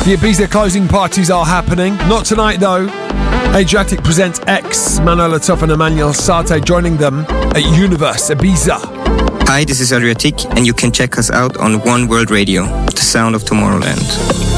The Ibiza closing parties are happening. Not tonight, though. Adriatic presents X, Manola Tuff and Emmanuel Sarte joining them at Universe Ibiza. Hi, this is Adriatic, and you can check us out on One World Radio, the sound of Tomorrowland.